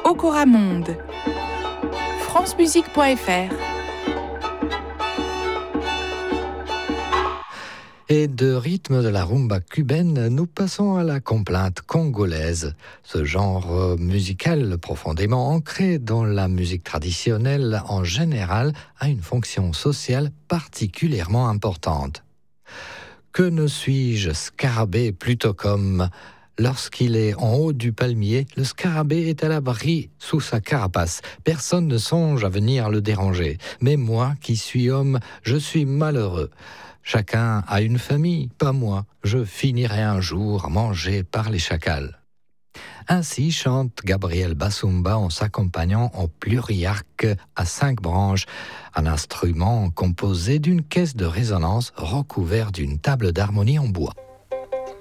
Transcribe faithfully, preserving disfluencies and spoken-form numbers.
Okoramonde. francemusique point f r. Et de rythme de la rumba cubaine, nous passons à la complainte congolaise. Ce genre musical profondément ancré dans la musique traditionnelle en général a une fonction sociale particulièrement importante. Que ne suis-je scarabée plutôt comme... Lorsqu'il est en haut du palmier, le scarabée est à l'abri sous sa carapace. Personne ne songe à venir le déranger. Mais moi, qui suis homme, je suis malheureux. Chacun a une famille, pas moi. Je finirai un jour mangé par les chacals. Ainsi chante Gabriel Basumba en s'accompagnant au pluriarque à cinq branches, un instrument composé d'une caisse de résonance recouvert d'une table d'harmonie en bois.